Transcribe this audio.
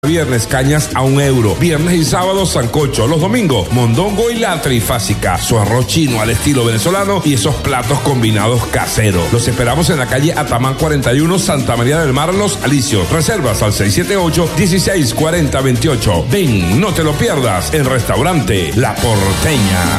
Viernes cañas a €1. Viernes y sábado sancocho. Los domingos mondongo y la trifásica. Su arroz chino al estilo venezolano y esos platos combinados caseros. Los esperamos en la calle Atamán 41, Santa María del Mar, Los Alicios. Reservas al 678-164028. Ven, no te lo pierdas. El restaurante La Porteña.